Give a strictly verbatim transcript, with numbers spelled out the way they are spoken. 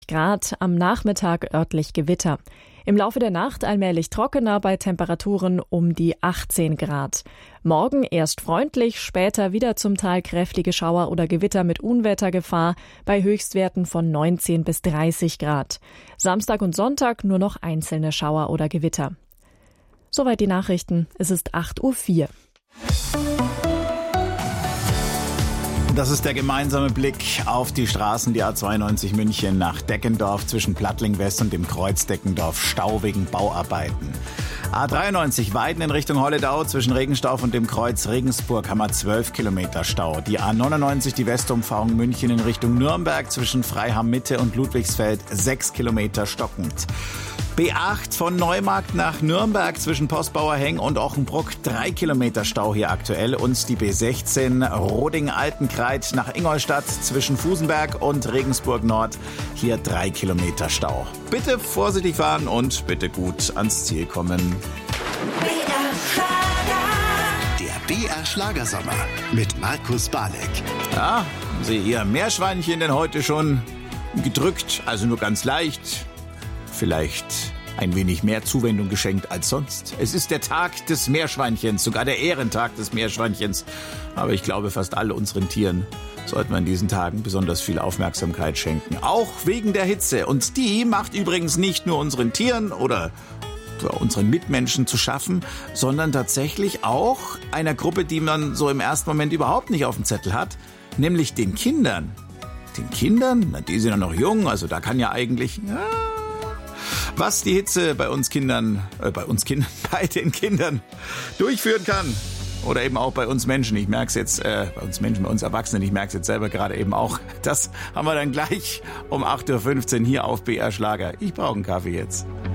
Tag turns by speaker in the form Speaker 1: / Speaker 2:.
Speaker 1: Grad, am Nachmittag örtlich Gewitter. Im Laufe der Nacht allmählich trockener bei Temperaturen um die achtzehn Grad. Morgen erst freundlich, später wieder zum Teil kräftige Schauer oder Gewitter mit Unwettergefahr bei Höchstwerten von neunzehn bis dreißig Grad. Samstag und Sonntag nur noch einzelne Schauer oder Gewitter. Soweit die Nachrichten. Es ist acht Uhr vier.
Speaker 2: Das ist der gemeinsame Blick auf die Straßen, die A zweiundneunzig München nach Deckendorf zwischen Plattling West und dem Kreuz Deckendorf, Stau wegen Bauarbeiten. A dreiundneunzig Weiden in Richtung Holledau zwischen Regensdorf und dem Kreuz Regensburg haben wir zwölf Kilometer Stau. Die A neunundneunzig, die Westumfahrung München in Richtung Nürnberg zwischen Freiham Mitte und Ludwigsfeld, sechs Kilometer stockend. B acht von Neumarkt nach Nürnberg zwischen Postbauer Heng und Ochenbruck, drei Kilometer Stau hier aktuell. Und die B sechzehn Roding-Altenkreid nach Ingolstadt zwischen Fusenberg und Regensburg Nord, hier drei Kilometer Stau. Bitte vorsichtig fahren und bitte gut ans Ziel kommen.
Speaker 3: Der B R Schlagersommer mit Markus Balek.
Speaker 2: Ja, haben Sie Ihr Meerschweinchen denn heute schon gedrückt? Also nur ganz leicht. Vielleicht ein wenig mehr Zuwendung geschenkt als sonst. Es ist der Tag des Meerschweinchens, sogar der Ehrentag des Meerschweinchens. Aber ich glaube, fast alle unseren Tieren sollten wir in diesen Tagen besonders viel Aufmerksamkeit schenken. Auch wegen der Hitze. Und die macht übrigens nicht nur unseren Tieren oder unseren Mitmenschen zu schaffen, sondern tatsächlich auch einer Gruppe, die man so im ersten Moment überhaupt nicht auf dem Zettel hat, nämlich den Kindern. Den Kindern? Na, die sind ja noch jung, also da kann ja eigentlich... Ja, was die Hitze bei uns Kindern, äh, bei uns Kindern, bei den Kindern durchführen kann. Oder eben auch bei uns Menschen. Ich merke es jetzt, äh, bei uns Menschen, bei uns Erwachsenen, ich merke es jetzt selber gerade eben auch. Das haben wir dann gleich um acht Uhr fünfzehn hier auf B R Schlager. Ich brauche einen Kaffee jetzt.